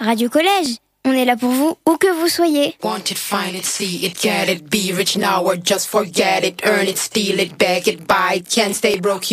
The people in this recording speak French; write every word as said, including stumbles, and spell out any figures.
Radio Collège. On est là pour vous, où que vous soyez. Want it, find it, see it, get it, be rich now or just forget it, earn it, steal it, beg it, buy it, can't stay broke.